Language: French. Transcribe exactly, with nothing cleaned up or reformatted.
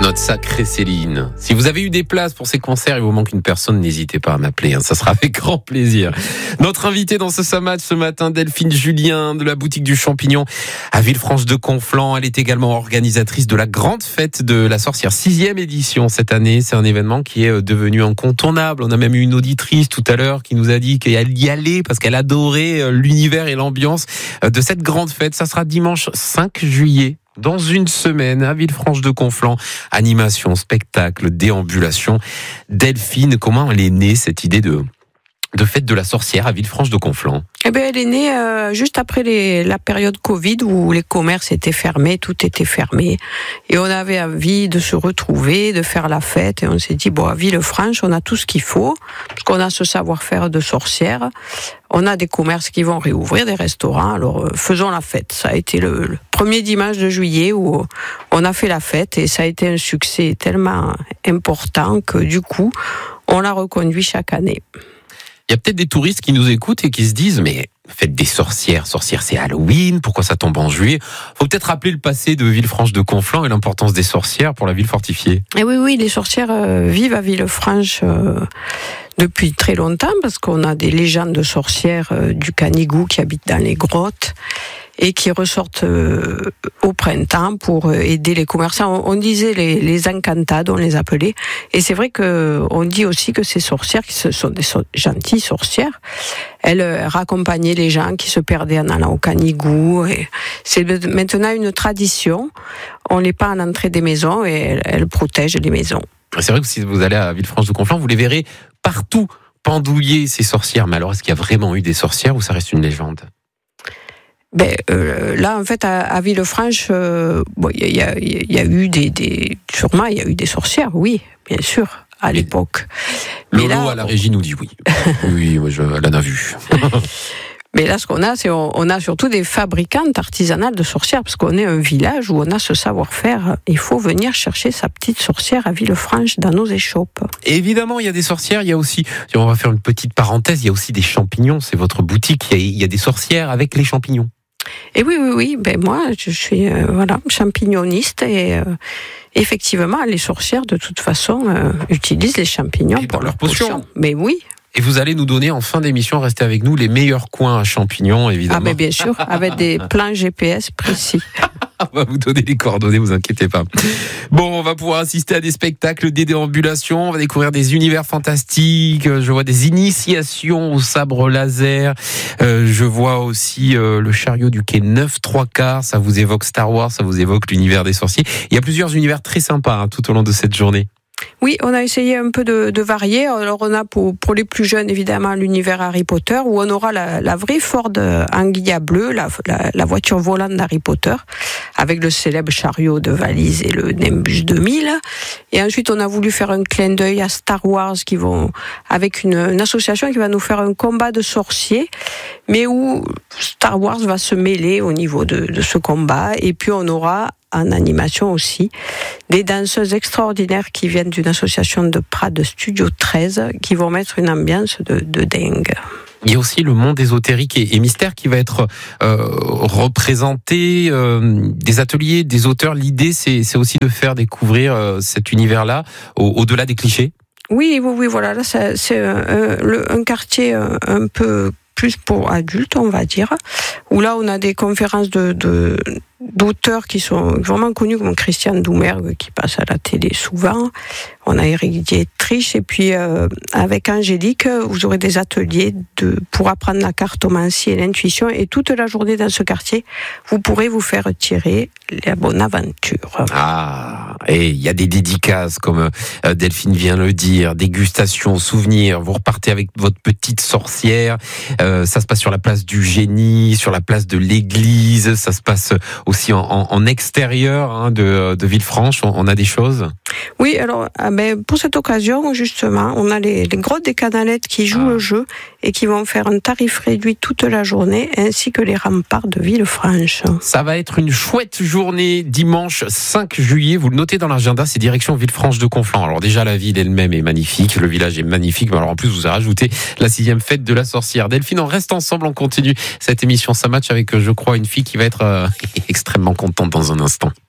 Notre sacrée Céline. Si vous avez eu des places pour ces concerts, il vous manque une personne, n'hésitez pas à m'appeler, hein, ça sera avec grand plaisir. Notre invitée dans ce Samatch ce matin, Delphine Julien de la boutique du Champignon à Villefranche-de-Conflans. Elle est également organisatrice de la grande fête de la sorcière, sixième édition cette année. C'est un événement qui est devenu incontournable. On a même eu une auditrice tout à l'heure qui nous a dit qu'elle y allait parce qu'elle adorait l'univers et l'ambiance de cette grande fête. Ça sera dimanche cinq juillet. Dans une semaine, à Villefranche-de-Conflans, animation, spectacle, déambulation. Delphine, comment elle est née cette idée de, de fête de la sorcière à Villefranche-de-Conflans ? Eh bien, elle est née euh, juste après les, la période Covid où les commerces étaient fermés, tout était fermé. Et on avait envie de se retrouver, de faire la fête. Et on s'est dit, bon, à Villefranche, on a tout ce qu'il faut, parce qu'on a ce savoir-faire de sorcière. On a des commerces qui vont réouvrir, des restaurants, alors euh, faisons la fête. Ça a été le, le premier dimanche de juillet où on a fait la fête et ça a été un succès tellement important que du coup, on l'a reconduit chaque année. Il y a peut-être des touristes qui nous écoutent et qui se disent, mais fête des sorcières, sorcières c'est Halloween, pourquoi ça tombe en juillet ? Faut peut-être rappeler le passé de Villefranche-de-Conflans et l'importance des sorcières pour la ville fortifiée. Et oui, oui, les sorcières euh, vivent à Villefranche euh, depuis très longtemps parce qu'on a des légendes de sorcières euh, du Canigou qui habitent dans les grottes et qui ressortent euh, au printemps pour aider les commerçants. On, on disait les, les encantades, on les appelait. Et c'est vrai que on dit aussi que ces sorcières, qui sont des so- gentilles sorcières, elles euh, raccompagnaient les gens qui se perdaient en allant au Canigou. Et c'est maintenant une tradition. On les peint à l'entrée des maisons et elles, elles protègent les maisons. C'est vrai que si vous allez à Villefranche-de-Conflans, vous les verrez partout pendouiller ces sorcières. Mais alors, est-ce qu'il y a vraiment eu des sorcières ou ça reste une légende ? Ben euh, là en fait à, à Villefranche, euh, bon il y a, y, y a eu des, des sûrement il y a eu des sorcières, oui, bien sûr, à l'époque. Mais Lolo là, à la régie nous dit oui. Oui, moi je elle en a vu. Mais là, ce qu'on a, c'est on, on a surtout des fabricantes artisanales de sorcières, parce qu'on est un village où on a ce savoir-faire. Il faut venir chercher sa petite sorcière à Villefranche dans nos échoppes. Et évidemment, il y a des sorcières, il y a aussi, si on va faire une petite parenthèse, il y a aussi des champignons. C'est votre boutique, il y a, il y a des sorcières avec les champignons. Et oui, oui, oui. Ben moi, je suis euh, voilà champignoniste et euh, effectivement, les sorcières de toute façon euh, utilisent les champignons et pour leurs potions. potions. Mais oui. Et vous allez nous donner en fin d'émission, restez avec nous, les meilleurs coins à champignons, évidemment. Ah mais bien sûr, avec des plans G P S précis. On va vous donner les coordonnées, vous inquiétez pas. Bon, on va pouvoir assister à des spectacles, des déambulations, on va découvrir des univers fantastiques, je vois des initiations au sabre laser, euh, je vois aussi euh, le chariot du quai neuf trois quarts, ça vous évoque Star Wars, ça vous évoque l'univers des sorciers. Il y a plusieurs univers très sympas hein, tout au long de cette journée. Oui, on a essayé un peu de, de varier. Alors on a pour, pour les plus jeunes évidemment l'univers Harry Potter où on aura la, la vraie Ford Anguilla bleue, la, la, la voiture volante d'Harry Potter avec le célèbre chariot de valise et le Nimbus deux mille. Et ensuite on a voulu faire un clin d'œil à Star Wars qui vont avec une, une association qui va nous faire un combat de sorciers, mais où Star Wars va se mêler au niveau de, de ce combat. Et puis on aura en animation aussi, des danseuses extraordinaires qui viennent d'une association de Prades Studio treize qui vont mettre une ambiance de, de dingue. Il y a aussi le monde ésotérique et, et mystère qui va être euh, représenté, euh, des ateliers, des auteurs. L'idée, c'est, c'est aussi de faire découvrir euh, cet univers-là au, au-delà des clichés. Oui, oui, oui, voilà. Là, c'est, c'est un, le, un quartier un, un peu plus pour adultes, on va dire, où là, on a des conférences de, de d'auteurs qui sont vraiment connus comme Christian Doumergue qui passe à la télé souvent. On a Éric Dietrich et puis euh, avec Angélique, vous aurez des ateliers de, pour apprendre la cartomancie et l'intuition et toute la journée dans ce quartier, vous pourrez vous faire tirer la bonne aventure. Ah, et il y a des dédicaces comme euh, Delphine vient le dire, dégustation, souvenirs, vous repartez avec votre petite sorcière, euh, ça se passe sur la place du Génie, sur la place de l'église, ça se passe aussi en, en, en extérieur hein, de, de Villefranche, on, on a des choses. Oui, alors ah ben, pour cette occasion, justement, on a les, les grottes des Canalettes qui jouent ah. le jeu et qui vont faire un tarif réduit toute la journée, ainsi que les remparts de Villefranche. Ça va être une chouette journée, dimanche cinq juillet, vous le notez dans l'agenda, c'est direction Villefranche-de-Conflans. Alors déjà, la ville elle-même est magnifique, le village est magnifique, mais alors en plus, vous avez rajouté la sixième fête de la sorcière. Delphine, on reste ensemble, on continue cette émission Samatch avec, je crois, une fille qui va être euh, extrêmement contente dans un instant.